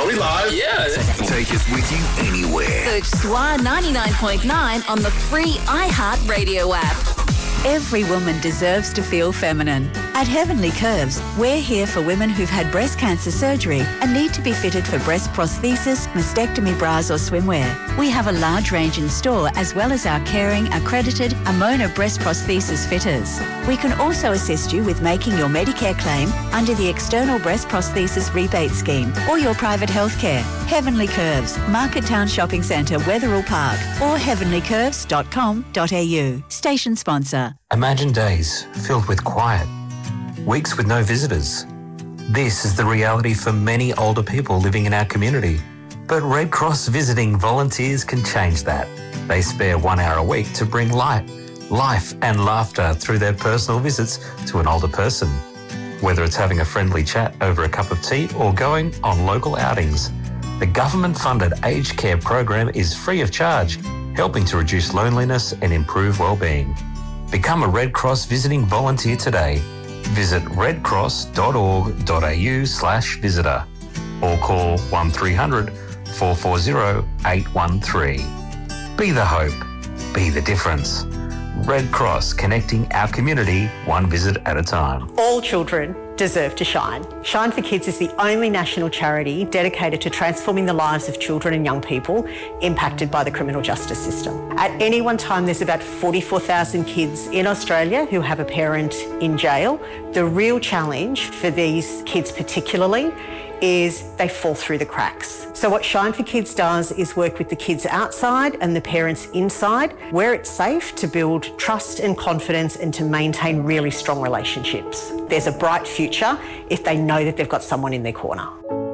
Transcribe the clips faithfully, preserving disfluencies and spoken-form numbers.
Are we live? Yeah. Take us with you anywhere. Search S W A ninety-nine point nine on the free iHeartRadio app. Every woman deserves to feel feminine. At Heavenly Curves, we're here for women who've had breast cancer surgery and need to be fitted for breast prosthesis, mastectomy bras or swimwear. We have a large range in store as well as our caring, accredited Amona breast prosthesis fitters. We can also assist you with making your Medicare claim under the External Breast Prosthesis Rebate Scheme or your private health care. Heavenly Curves, Market Town Shopping Centre, Wetherill Park or heavenly curves dot com dot a u. Station sponsor. Imagine days filled with quiet, weeks with no visitors. This is the reality for many older people living in our community. But Red Cross visiting volunteers can change that. They spare one hour a week to bring light, life and laughter through their personal visits to an older person. Whether it's having a friendly chat over a cup of tea or going on local outings, the government-funded aged care program is free of charge, helping to reduce loneliness and improve well-being. Become a Red Cross visiting volunteer today. Visit redcross.org.au slash visitor or call one three hundred, four four zero, eight one three. Be the hope. Be the difference. Red Cross, connecting our community one visit at a time. All children deserve to shine. Shine for Kids is the only national charity dedicated to transforming the lives of children and young people impacted by the criminal justice system. At any one time, there's about forty-four thousand kids in Australia who have a parent in jail. The real challenge for these kids particularly is they fall through the cracks. So what Shine for Kids does is work with the kids outside and the parents inside, where it's safe to build trust and confidence and to maintain really strong relationships. There's a bright future if they know that they've got someone in their corner.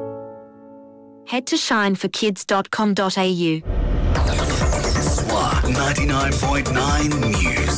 Head to shine for kids dot com dot a u. S W A ninety-nine point nine News.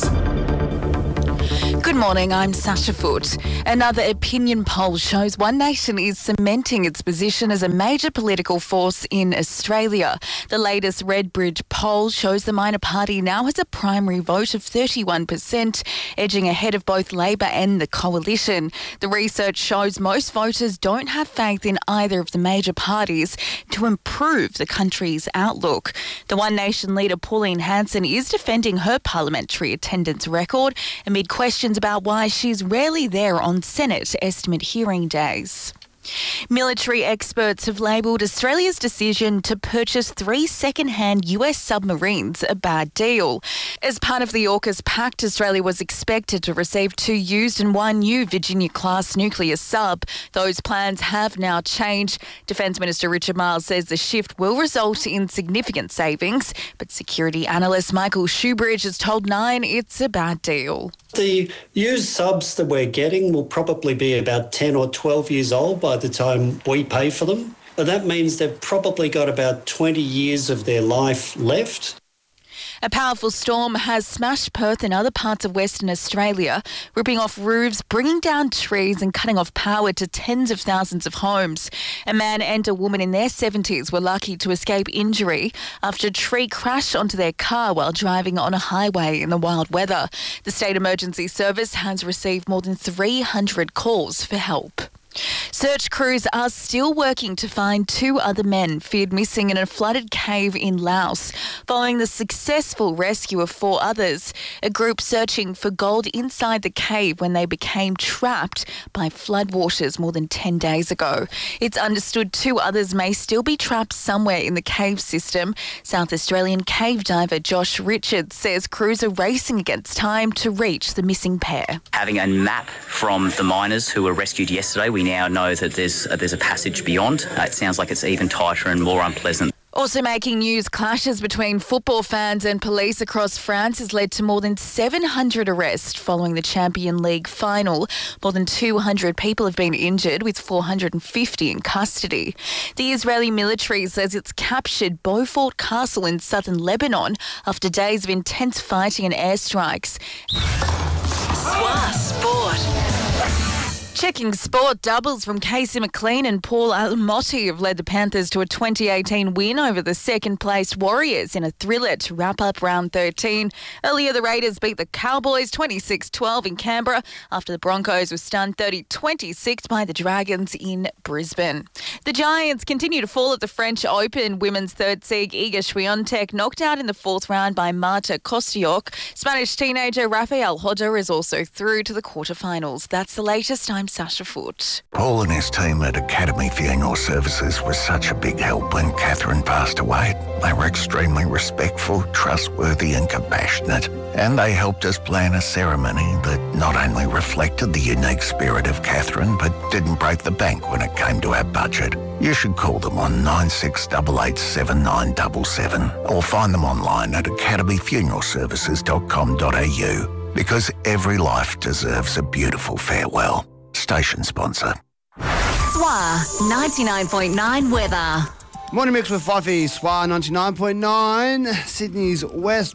Good morning, I'm Sasha Foote. Another opinion poll shows One Nation is cementing its position as a major political force in Australia. The latest Redbridge poll shows the minor party now has a primary vote of thirty-one percent, edging ahead of both Labor and the Coalition. The research shows most voters don't have faith in either of the major parties to improve the country's outlook. The One Nation leader Pauline Hanson is defending her parliamentary attendance record amid questions about why she's rarely there on Senate estimate hearing days. Military experts have labelled Australia's decision to purchase three second-hand U S submarines a bad deal. As part of the AUKUS pact, Australia was expected to receive two used and one new Virginia-class nuclear sub. Those plans have now changed. Defence Minister Richard Marles says the shift will result in significant savings, but security analyst Michael Shoebridge has told Nine it's a bad deal. The used subs that we're getting will probably be about ten or twelve years old by the time we pay for them. And that means they've probably got about twenty years of their life left. A powerful storm has smashed Perth and other parts of Western Australia, ripping off roofs, bringing down trees and cutting off power to tens of thousands of homes. A man and a woman in their seventies were lucky to escape injury after a tree crashed onto their car while driving on a highway in the wild weather. The State Emergency Service has received more than three hundred calls for help. Search crews are still working to find two other men feared missing in a flooded cave in Laos, following the successful rescue of four others. A group searching for gold inside the cave when they became trapped by floodwaters more than ten days ago. It's understood two others may still be trapped somewhere in the cave system. South Australian cave diver Josh Richards says crews are racing against time to reach the missing pair. Having a map from the miners who were rescued yesterday, we now know that there's uh, there's a passage beyond. Uh, it sounds like it's even tighter and more unpleasant. Also making news, clashes between football fans and police across France has led to more than seven hundred arrests following the Champions League final. More than two hundred people have been injured, with four hundred fifty in custody. The Israeli military says it's captured Beaufort Castle in southern Lebanon after days of intense fighting and airstrikes. S W A Sport. Checking sport, doubles from Casey McLean and Paul Alamotti have led the Panthers to a twenty eighteen win over the second-placed Warriors in a thriller to wrap up round thirteen. Earlier, the Raiders beat the Cowboys twenty-six twelve in Canberra after the Broncos were stunned thirty twenty-six by the Dragons in Brisbane. The Giants continue to fall at the French Open. Women's third seed Iga Swiatek knocked out in the fourth round by Marta Kostyuk. Spanish teenager Rafael Hodder is also through to the quarterfinals. That's the latest. I'm Sasha Foote. Paul and his team at Academy Funeral Services was such a big help when Catherine passed away. They were extremely respectful, trustworthy and compassionate, and they helped us plan a ceremony that not only reflected the unique spirit of Catherine, but didn't break the bank when it came to our budget. You should call them on nine six eight eight seven nine seven seven or find them online at academy funeral services dot com dot a u, because every life deserves a beautiful farewell. Station sponsor. S W A ninety-nine point nine weather. Morning mix with Fifey, S W A ninety-nine point nine, Sydney's West.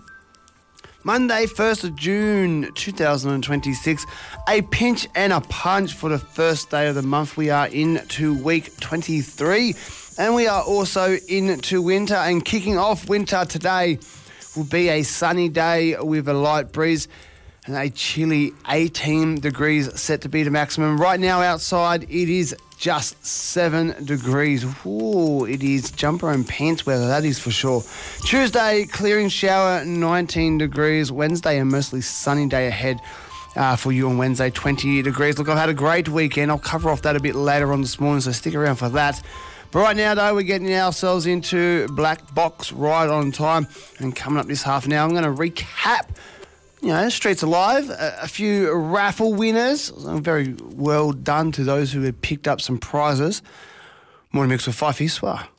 Monday, first of June two thousand twenty-six. A pinch and a punch for the first day of the month. We are into week twenty-three and we are also into winter, and kicking off winter today will be a sunny day with a light breeze and a chilly eighteen degrees set to be the maximum. Right now outside it is just seven degrees. Ooh, it is jumper and pants weather, that is for sure. Tuesday, clearing shower, nineteen degrees. Wednesday, a mostly sunny day ahead uh, for you on Wednesday, twenty degrees. Look, I've had a great weekend. I'll cover off that a bit later on this morning, so stick around for that. But right now, though, we're getting ourselves into Black Box right on time. And coming up this half an hour, I'm going to recap, you know, Streets Alive, a, a few raffle winners. Very well done to those who had picked up some prizes. Morning mix with Fifey, S W A.